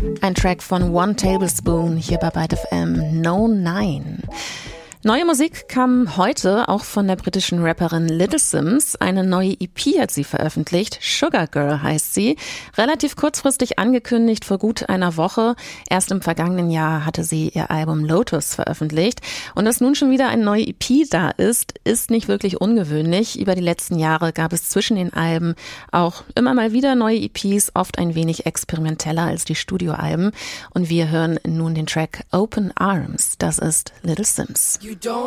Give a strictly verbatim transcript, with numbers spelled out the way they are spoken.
Ein Track von One Tablespoon hier bei Byte F M, No Nine. Neue Musik kam heute auch von der britischen Rapperin Little Simz. Eine neue E P hat sie veröffentlicht. Sugar Girl heißt sie. Relativ kurzfristig angekündigt, vor gut einer Woche. Erst im vergangenen Jahr hatte sie ihr Album Lotus veröffentlicht. Und dass nun schon wieder eine neue E P da ist, ist nicht wirklich ungewöhnlich. Über die letzten Jahre gab es zwischen den Alben auch immer mal wieder neue E Ps, oft ein wenig experimenteller als die Studioalben. Und wir hören nun den Track Open Arms. Das ist Little Simz. You don't